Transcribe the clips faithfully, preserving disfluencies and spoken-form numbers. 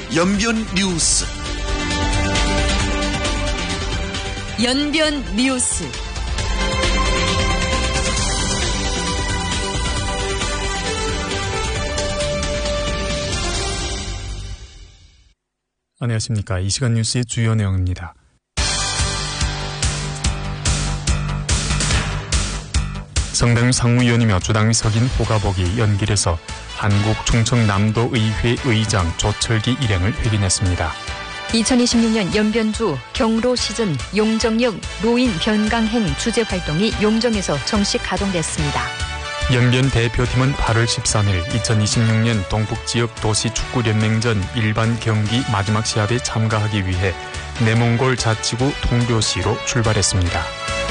연변 뉴스. 연변 뉴스. 안녕하십니까. 이 시간 뉴스의 주요 내용입니다. 성당위 상무위원이며 주당위 석인 호가복이 연길에서 한국 충청남도의회 의장 조철기 일행을 회견했습니다. 이천이십육 년 연변주 경로 시즌 용정역 노인 변강행 주제 활동이 용정에서 정식 가동됐습니다. 연변 대표팀은 팔월 십삼일 이천이십육 년 동북지역 도시축구연맹전 일반 경기 마지막 시합에 참가하기 위해 내몽골 자치구 통교시로 출발했습니다.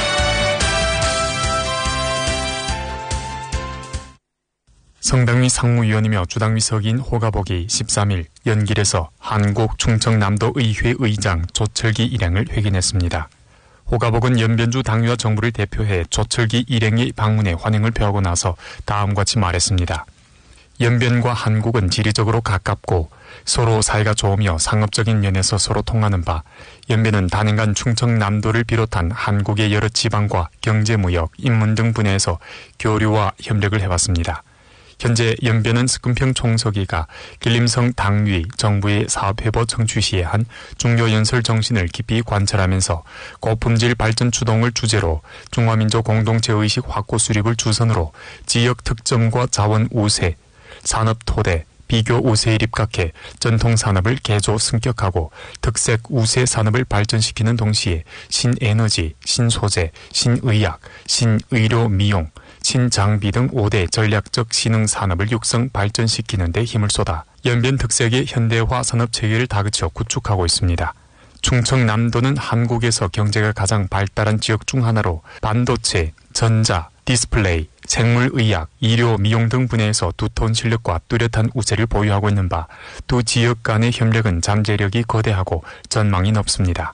성당위 상무위원이며 주당위 석인 호가복이 십삼일 연길에서 한국 충청남도의회 의장 조철기 일행을 회견했습니다. 호가복은 연변주 당위와 정부를 대표해 조철기 일행의 방문에 환영을 표하고 나서 다음과 같이 말했습니다. 연변과 한국은 지리적으로 가깝고 서로 사이가 좋으며 상업적인 면에서 서로 통하는 바, 연변은 단연간 충청남도를 비롯한 한국의 여러 지방과 경제무역, 인문 등 분야에서 교류와 협력을 해왔습니다. 현재 연변은 스금평 총서기가 길림성 당위 정부의 사업회보 청취 시에 한 중요 연설 정신을 깊이 관찰하면서 고품질 발전 추동을 주제로 중화민족 공동체의식 확고 수립을 주선으로 지역 특점과 자원 우세, 산업 토대, 비교 우세에 입각해 전통산업을 개조 승격하고 특색 우세 산업을 발전시키는 동시에 신에너지, 신소재, 신의학, 신의료 미용, 신장비 등 오 대 전략적 신흥 산업을 육성 발전시키는 데 힘을 쏟아 연변 특색의 현대화 산업 체계를 다그쳐 구축하고 있습니다. 충청남도는 한국에서 경제가 가장 발달한 지역 중 하나로 반도체, 전자, 디스플레이, 생물의학, 의료, 미용 등 분야에서 두터운 실력과 뚜렷한 우세를 보유하고 있는 바 두 지역 간의 협력은 잠재력이 거대하고 전망이 높습니다.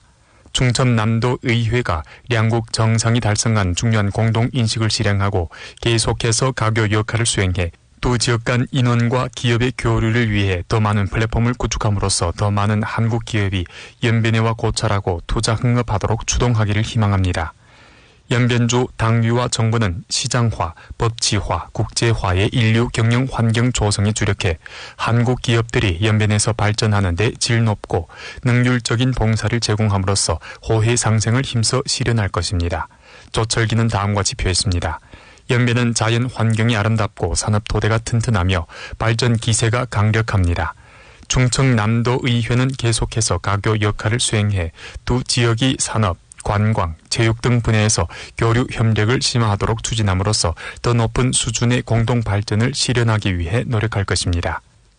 충청남도의회가 양국 정상이 달성한 중요한 공동인식을 실행하고 계속해서 가교 역할을 수행해 두 지역 간 인원과 기업의 교류를 위해 더 많은 플랫폼을 구축함으로써 더 많은 한국 기업이 연변회와 고찰하고 투자 흥업하도록 추동하기를 희망합니다. 연변주 당위와 정부는 시장화, 법치화, 국제화의 인류 경영 환경 조성에 주력해 한국 기업들이 연변에서 발전하는 데 질 높고 능률적인 봉사를 제공함으로써 호혜 상생을 힘써 실현할 것입니다. 조철기는 다음과 같이 표했습니다. 연변은 자연 환경이 아름답고 산업 토대가 튼튼하며 발전 기세가 강력합니다. 충청남도의회는 계속해서 가교 역할을 수행해 두 지역이 산업, 관광, 체육 등 분야에서 교류 협력을 심화하도록 추진함으로써 더 높은 수준의 공동 발전을 실현하기 위해 노력할 것입니다.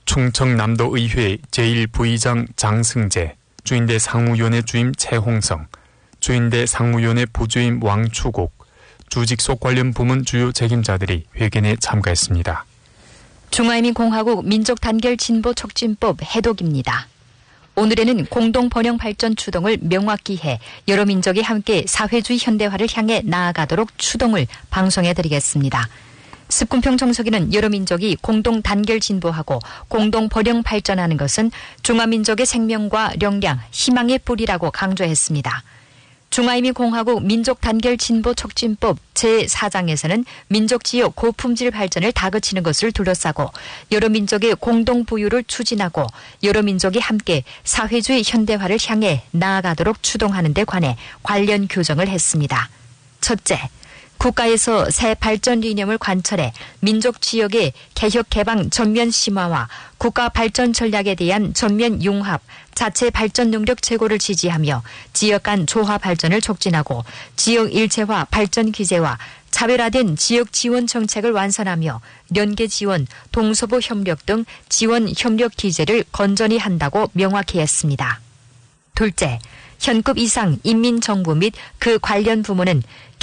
충청남도의회 제일 부의장 장승재, 주인대 상무위원회 주임 최홍성, 주인대 상무위원회 부주임 왕추국, 주직속 관련 부문 주요 책임자들이 회견에 참가했습니다. 중화인민공화국 민족단결진보촉진법 해독입니다. 오늘에는 공동번영발전 추동을 명확히 해 여러 민족이 함께 사회주의 현대화를 향해 나아가도록 추동을 방송해드리겠습니다. 습군평 정서기는 여러 민족이 공동 단결 진보하고 공동 번영 발전하는 것은 중화민족의 생명과 역량, 희망의 뿌리라고 강조했습니다. 중화인민공화국 민족단결진보촉진법 제사 장에서는 민족지역 고품질 발전을 다그치는 것을 둘러싸고 여러 민족의 공동부유를 추진하고 여러 민족이 함께 사회주의 현대화를 향해 나아가도록 추동하는 데 관해 관련 교정을 했습니다. 첫째, 국가에서 새 발전 이념을 관철해 민족 지역의 개혁 개방 전면 심화와 국가 발전 전략에 대한 전면 융합, 자체 발전 능력 제고를 지지하며 지역 간 조화 발전을 촉진하고 지역 일체화 발전 기제와 차별화된 지역 지원 정책을 완선하며 연계 지원, 동서부 협력 등 지원 협력 기제를 건전히 한다고 명확히 했습니다. 둘째, 현급 이상 인민정부 및 그 관련 부문은